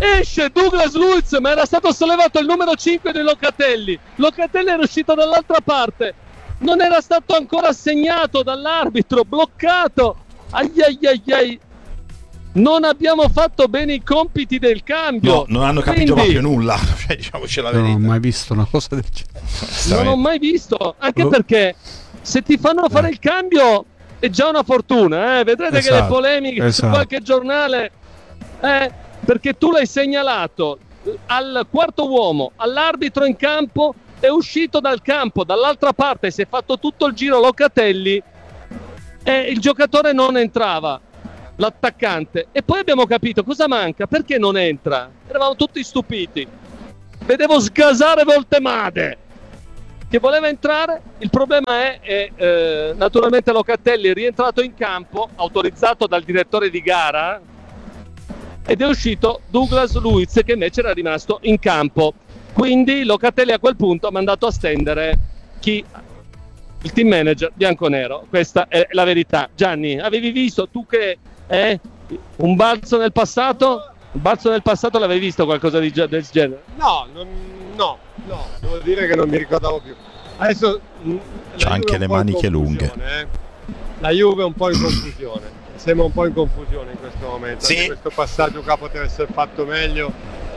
esce Douglas Luiz, ma era stato sollevato il numero 5 di Locatelli era uscito dall'altra parte, non era stato ancora assegnato dall'arbitro, bloccato. Ai. Non abbiamo fatto bene i compiti del cambio. No, non hanno capito proprio nulla. Cioè, diciamoci la verità. Non ho mai visto una cosa del genere. Non ho mai visto, anche perché se ti fanno fare il cambio è già una fortuna, vedrete che le polemiche su qualche giornale, perché tu l'hai segnalato al quarto uomo, all'arbitro in campo, è uscito dal campo, dall'altra parte si è fatto tutto il giro Locatelli e il giocatore non entrava, l'attaccante, e poi abbiamo capito cosa manca, perché non entra, eravamo tutti stupiti, vedevo sgasare Voltemade che voleva entrare. Il problema è naturalmente Locatelli è rientrato in campo autorizzato dal direttore di gara ed è uscito Douglas Luiz che invece era rimasto in campo, quindi Locatelli a quel punto ha mandato a stendere il team manager bianconero. Questa è la verità. Gianni, avevi visto tu che un balzo nel passato? Un balzo nel passato l'avevi visto qualcosa del genere? No, devo dire che non mi ricordavo più. Adesso c'ha anche le maniche lunghe. La Juve è un po' in confusione. Sembra un po' in confusione in questo momento. Sì. Anche questo passaggio qua poteva essere fatto meglio.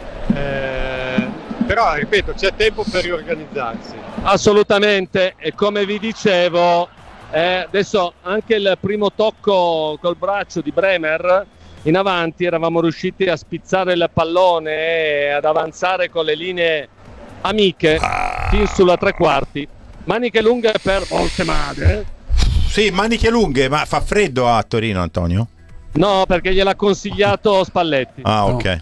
Però ripeto, c'è tempo per riorganizzarsi. Assolutamente, e come vi dicevo, adesso anche il primo tocco col braccio di Bremer in avanti, eravamo riusciti a spizzare il pallone e ad avanzare con le linee amiche fin sulla tre quarti. Maniche lunghe per Voltemade. Sì, maniche lunghe, ma fa freddo a Torino, Antonio? No, perché gliel'ha consigliato Spalletti. Ok.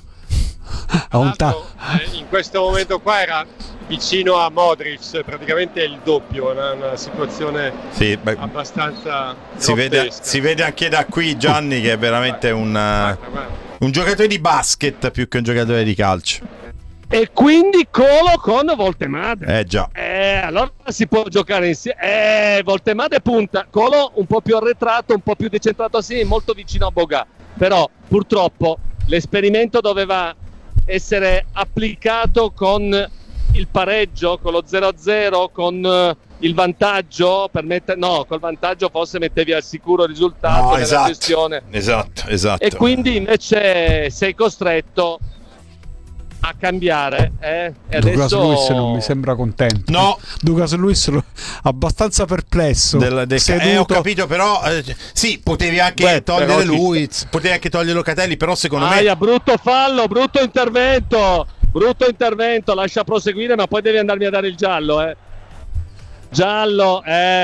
In questo momento qua era vicino a Modric, praticamente il doppio, una situazione abbastanza si vede anche da qui, Gianni, che è veramente un giocatore di basket più che un giocatore di calcio. E quindi Colo con Voltemade. Già. Allora si può giocare insieme. Voltemade punta, Colo un po' più arretrato, un po' più decentrato a sinistra, molto vicino a Boga. Però purtroppo l'esperimento doveva essere applicato con il pareggio, con lo 0-0, con il vantaggio col vantaggio forse mettevi al sicuro risultato nella gestione. Esatto. E quindi invece sei costretto a cambiare, e Douglas adesso Luiz non mi sembra contento. No, Douglas Luiz abbastanza perplesso. Ho capito, però sì, potevi anche togliere Luiz, potevi anche togliere Locatelli, però secondo me brutto fallo, brutto intervento, lascia proseguire, ma poi devi andarmi a dare il giallo, giallo,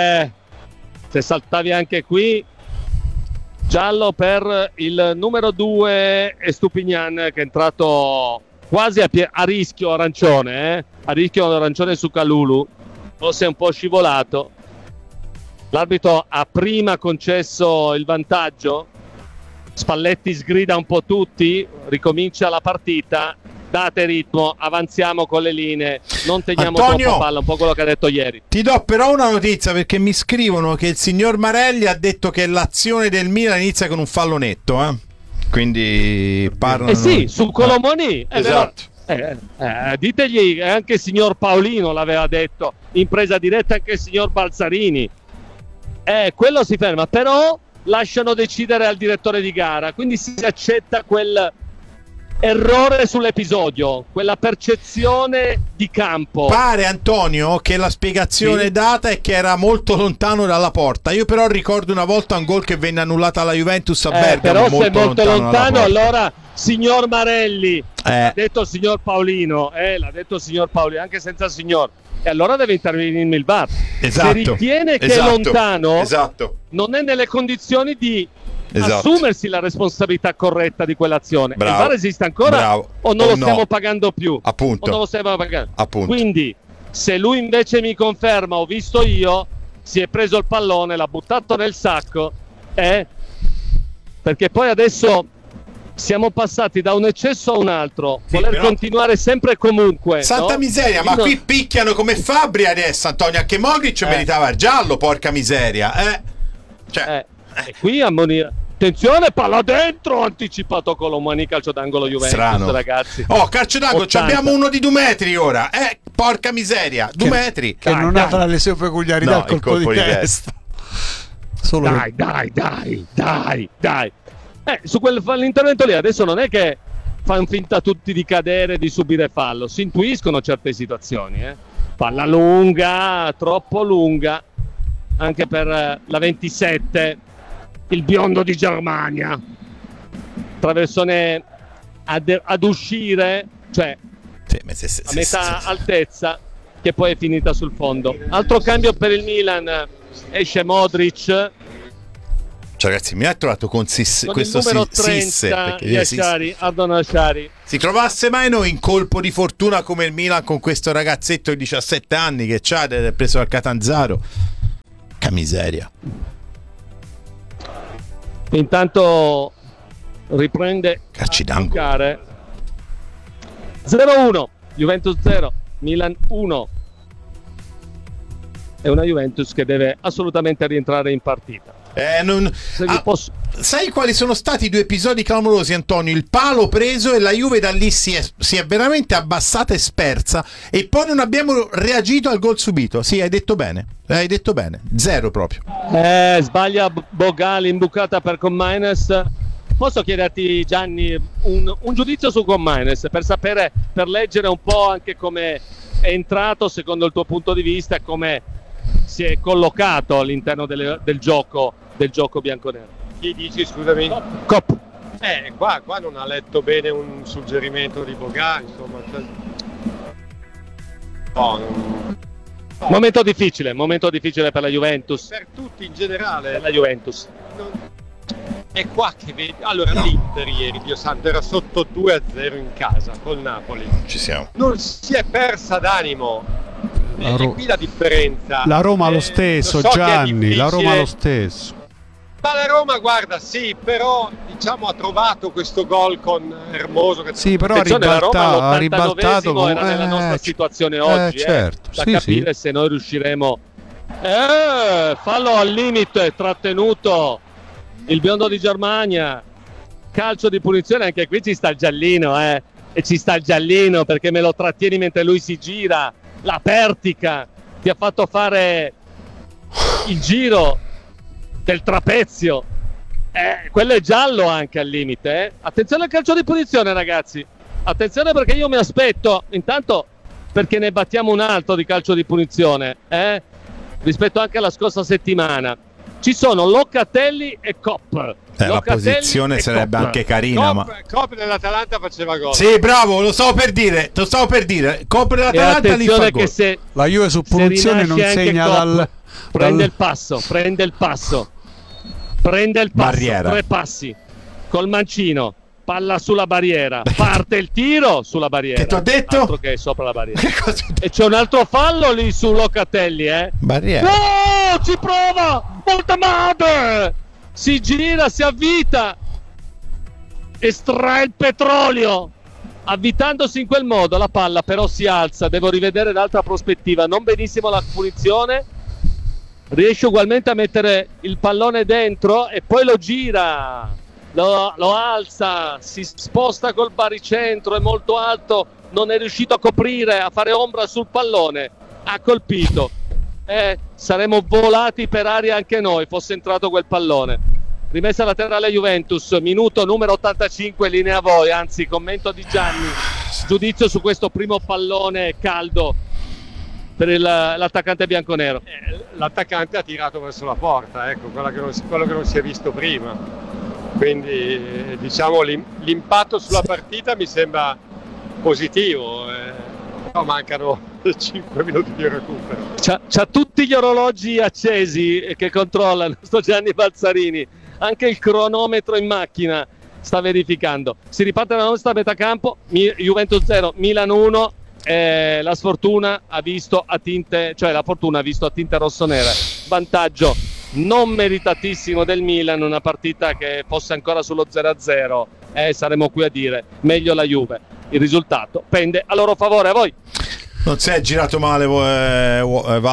se saltavi anche qui. Giallo per il numero 2 Estupignan, che è entrato quasi a rischio arancione, a rischio arancione su Kalulu, forse è un po' scivolato. L'arbitro ha prima concesso il vantaggio, Spalletti sgrida un po' tutti, ricomincia la partita, date ritmo, avanziamo con le linee, non teniamo troppo palla, un po' quello che ha detto ieri. Ti do però una notizia, perché mi scrivono che il signor Marelli ha detto che l'azione del Milan inizia con un fallo netto, quindi parlano. Sì, su Colomoni. Esatto. Ditegli, anche il signor Paolino l'aveva detto in presa diretta, anche il signor Balzarini. Quello si ferma, però lasciano decidere al direttore di gara, quindi si accetta quel errore sull'episodio, quella percezione di campo. Pare, Antonio, che la spiegazione data è che era molto lontano dalla porta. Io però ricordo una volta un gol che venne annullata alla Juventus a Bergamo. Però se è molto lontano, allora signor Marelli l'ha detto il signor Paolino, l'ha detto il signor Paolino, anche senza il signor, e allora deve intervenire il VAR. Se ritiene che è lontano, non è nelle condizioni di assumersi la responsabilità corretta di quell'azione. Il VAR esiste ancora o non lo stiamo pagando più? Appunto. O non lo stiamo pagando? Quindi se lui invece mi conferma, ho visto io, si è preso il pallone, l'ha buttato nel sacco, perché poi adesso siamo passati da un eccesso a un altro, voler continuare sempre e comunque. Santa miseria, ma qui picchiano come Fabri adesso, Antonio, anche Modric meritava il giallo, porca miseria. E qui attenzione, palla dentro, anticipato Colomani, calcio d'angolo Juventus. Strano. Ragazzi. Calcio d'angolo, abbiamo uno di 2 metri ora. Porca miseria, 2 metri. Che non ha tra le sue peculiarità il colpo di testa. Solo dai. Su quell'intervento lì adesso non è che fanno finta tutti di cadere, di subire fallo, si intuiscono certe situazioni. Palla lunga, troppo lunga, anche per la 27, il biondo di Germania. Traversone ad uscire, cioè a metà altezza, che poi è finita sul fondo. Altro cambio per il Milan, esce Modric. Ragazzi, mi ha trovato con questo numero 30 Ardon Ashari. Si trovasse mai noi in colpo di fortuna come il Milan con questo ragazzetto di 17 anni che c'ha preso dal Catanzaro? Che miseria. Intanto riprende calci d'angolo. 0-1, Juventus 0, Milan 1. È una Juventus che deve assolutamente rientrare in partita. Sai quali sono stati i 2 episodi clamorosi, Antonio? Il palo preso e la Juve da lì si è veramente abbassata e spersa, e poi non abbiamo reagito al gol subito. Sì, hai detto bene, 0 proprio. Sbaglia Bogali, imbucata per Comaines. Posso chiederti, Gianni, un giudizio su Comaines per sapere, per leggere un po' anche come è entrato secondo il tuo punto di vista e come si è collocato all'interno del gioco bianconero? Chi dici, scusami? Cop. Qua non ha letto bene un suggerimento di Boga, insomma. Momento difficile per la Juventus. Per tutti in generale. Per la Juventus. È qua che vedi. Allora, l'Inter ieri, Dio santo, era sotto 2-0 in casa col Napoli. Ci siamo. Non si è persa d'animo. E qui la differenza. La Roma lo stesso, Gianni, la Roma lo stesso. Ma la Roma, guarda, sì, però diciamo ha trovato questo gol con Hermoso. Che sì, però ha ribaltato era nella nostra situazione oggi. Certo. Da capire se noi riusciremo. Fallo al limite, trattenuto il biondo di Germania. Calcio di punizione, anche qui ci sta il giallino, E ci sta il giallino perché me lo trattieni mentre lui si gira. La Pertica ti ha fatto fare il giro del trapezio, quello è giallo anche al limite. Attenzione al calcio di punizione, ragazzi, attenzione, perché io mi aspetto intanto, perché ne battiamo un altro di calcio di punizione rispetto anche alla scorsa settimana. Ci sono Locatelli e Kopp. La posizione sarebbe anche carina, Kopp nell'Atalanta faceva gol. Sì, bravo, lo stavo per dire. Kopp nell'Atalanta li fa gol. Che se la Juve su punizione non segna prende il passo, barriera. 3 passi col mancino, palla sulla barriera, parte il tiro sulla barriera. Che ti ho detto? Altro che è sopra la barriera. E c'è un altro fallo lì su Locatelli, Barriera. No, ci prova! Montemade! Si gira, si avvita, estrae il petrolio, avvitandosi in quel modo. La palla però si alza, devo rivedere l'altra prospettiva, non benissimo la punizione. Riesce ugualmente a mettere il pallone dentro e poi lo gira, lo alza, si sposta col baricentro, è molto alto, non è riuscito a coprire, a fare ombra sul pallone, ha colpito. Saremmo volati per aria anche noi fosse entrato quel pallone. Rimessa laterale Juventus, minuto numero 85, linea a voi, anzi commento di Gianni, giudizio su questo primo pallone caldo per l'attaccante bianconero. L'attaccante ha tirato verso la porta, ecco, quello che non si è visto prima, quindi diciamo l'impatto sulla partita mi sembra positivo, però mancano 5 minuti di recupero. C'ha tutti gli orologi accesi che controllano sto Gianni Balzarini, anche il cronometro in macchina sta verificando. Si riparte dalla nostra metà campo, Juventus 0, Milan 1. La sfortuna ha visto a tinte, la fortuna ha visto a tinte rossonere, vantaggio non meritatissimo del Milan, una partita che fosse ancora sullo 0-0 saremo qui a dire meglio la Juve. Il risultato pende a loro favore. A voi. Non si è girato male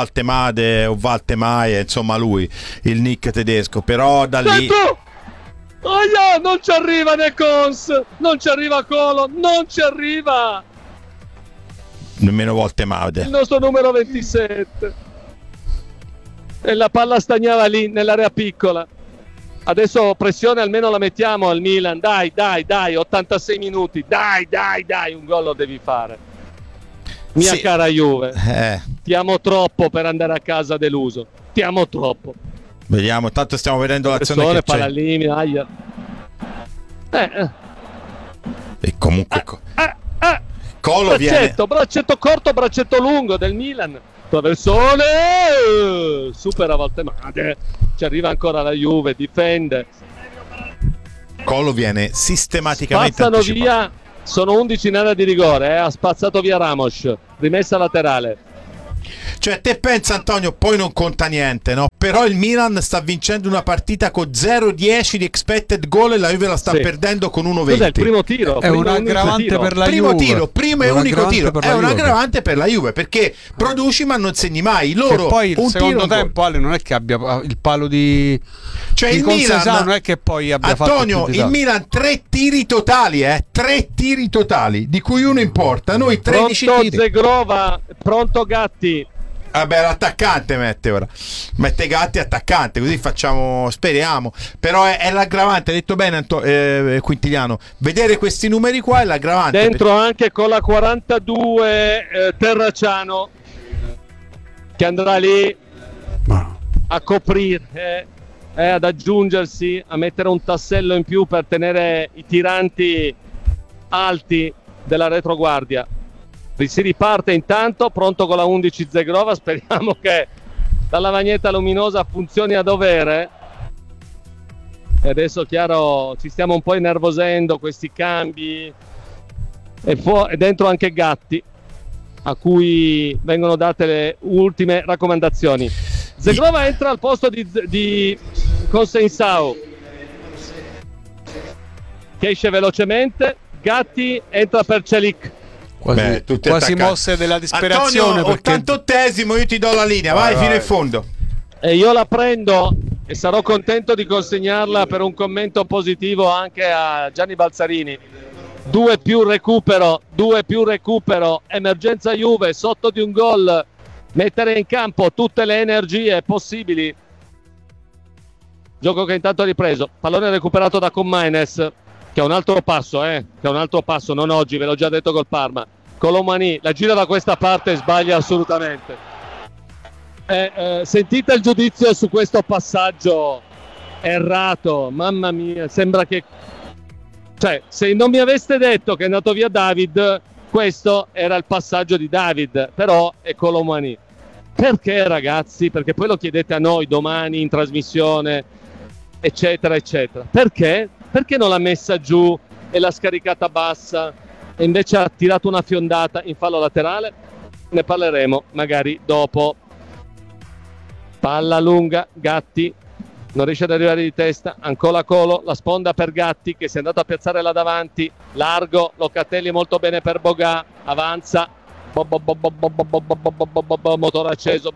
Valtemade o Valtemaie, insomma lui, il nick tedesco, però da lì Non ci arriva Necons, non ci arriva Colo, non ci arriva nemmeno volte Maude, il nostro numero 27, e la palla stagnava lì nell'area piccola. Adesso pressione almeno la mettiamo al Milan, dai, 86 minuti, dai, un gol lo devi fare, mia cara Juve. Ti amo troppo per andare a casa deluso, ti amo troppo. Vediamo, tanto stiamo vedendo l'azione che c'è. E comunque Colo braccetto corto, braccetto lungo del Milan, traversone, supera Valtemade, ci arriva ancora la Juve, difende, Colo viene sistematicamente spazzano anticipato. Via, sono 11 in area di rigore, ha spazzato via Ramos, rimessa laterale. Cioè, te pensa, Antonio, poi non conta niente, no? Però il Milan sta vincendo una partita con 0-10 di expected goal e la Juve la sta perdendo con 1-20. Cos'è il primo tiro? È un aggravante per la Juve. Primo e unico tiro. È un aggravante per la Juve, perché produci ma non segni mai. Loro e poi il secondo tempo, Ale, non è che abbia il palo di... Cioè il Milan non è che poi abbia Antonio, fatto il Milan 3 tiri totali, 3 tiri totali, di cui uno importa. Noi 13 pronto tiri. Zegrova, pronto Gatti. Vabbè, l'attaccante mette Gatti attaccante, così facciamo, speriamo. Però è l'aggravante, ha detto bene Quintiliano, vedere questi numeri qua è l'aggravante. Dentro anche con la 42 Terracciano, che andrà lì a coprire, ad aggiungersi, a mettere un tassello in più per tenere i tiranti alti della retroguardia. Si riparte intanto, pronto con la 11 Zegrova, speriamo che la lavagnetta luminosa funzioni a dovere. E adesso, chiaro, ci stiamo un po' innervosendo, questi cambi, e dentro anche Gatti, a cui vengono date le ultime raccomandazioni. Zegrova entra al posto di Consensao, che esce velocemente. Gatti entra per Celik. Quasi mosse della disperazione. Antonio, 88esimo, io ti do la linea, vai fino in fondo. E io la prendo e sarò contento di consegnarla per un commento positivo anche a Gianni Balzarini. 2 più recupero, emergenza Juve, sotto di un gol, mettere in campo tutte le energie possibili. Gioco che intanto ha ripreso, pallone recuperato da Commaines, che è un altro passo, non oggi, ve l'ho già detto col Parma. Colomani la gira da questa parte e sbaglia assolutamente. Sentite il giudizio su questo passaggio errato, mamma mia, sembra che... Cioè, se non mi aveste detto che è andato via David, questo era il passaggio di David, però è Colomani. Perché, ragazzi? Perché poi lo chiedete a noi domani in trasmissione, eccetera, eccetera. Perché? Perché non l'ha messa giù e l'ha scaricata bassa e invece ha tirato una fiondata in fallo laterale? Ne parleremo magari dopo. Palla lunga, Gatti non riesce ad arrivare di testa, ancora Colo, la sponda per Gatti che si è andato a piazzare là davanti, largo, Locatelli molto bene per Boga, avanza, motore acceso,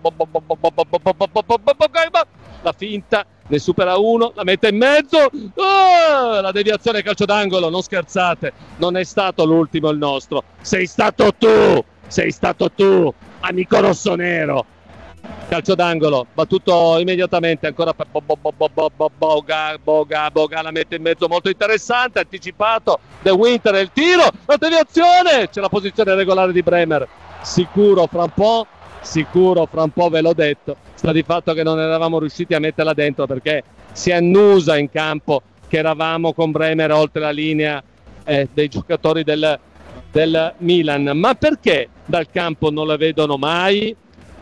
la finta, ne supera uno, la mette in mezzo, la deviazione, calcio d'angolo, non scherzate, non è stato l'ultimo il nostro, sei stato tu, amico rossonero. Calcio d'angolo, battuto immediatamente ancora per Boga la mette in mezzo, molto interessante, anticipato De Winter, il tiro, la deviazione, c'è la posizione regolare di Bremer, sicuro fra un po' ve l'ho detto, sta di fatto che non eravamo riusciti a metterla dentro perché si annusa in campo che eravamo con Bremer oltre la linea dei giocatori del Milan, ma perché dal campo non la vedono mai?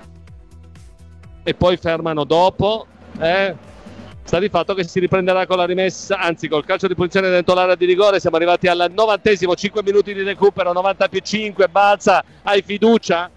E poi fermano dopo, sta di fatto che si riprenderà con la rimessa, anzi col calcio di punizione dentro l'area di rigore. Siamo arrivati al 90esimo, 5 minuti di recupero, 90+5, Balza, hai fiducia?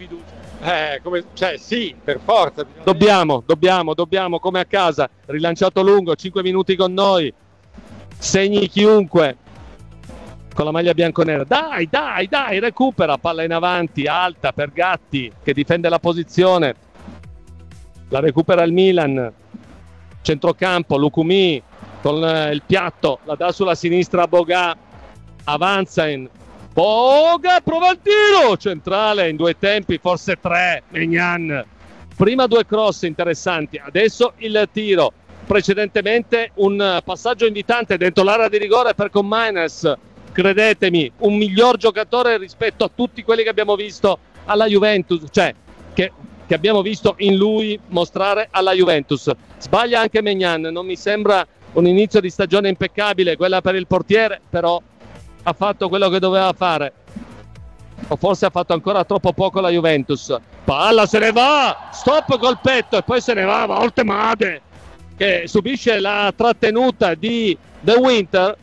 Sì, per forza. Dobbiamo, come a casa, rilanciato lungo, 5 minuti con noi, segni chiunque, con la maglia bianconera, dai, recupera, palla in avanti, alta per Gatti, che difende la posizione. La recupera il Milan, centrocampo, Lukumi, con il piatto, la dà sulla sinistra Boga, avanza in Boga, prova il tiro centrale in 2 tempi, forse 3. Maignan, prima 2 cross interessanti, adesso il tiro, precedentemente un passaggio invitante dentro l'area di rigore per Koeman. Credetemi, un miglior giocatore rispetto a tutti quelli che abbiamo visto alla Juventus, cioè che abbiamo visto in lui mostrare alla Juventus. Sbaglia anche Maignan, non mi sembra un inizio di stagione impeccabile quella per il portiere, però ha fatto quello che doveva fare, o forse ha fatto ancora troppo poco la Juventus. Palla, se ne va, stop col petto e poi se ne va Oltemade che subisce la trattenuta di The Winter.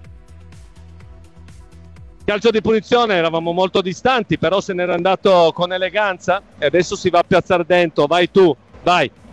Calcio di punizione, eravamo molto distanti, però se n'era andato con eleganza e adesso si va a piazzare dentro. Vai tu, vai.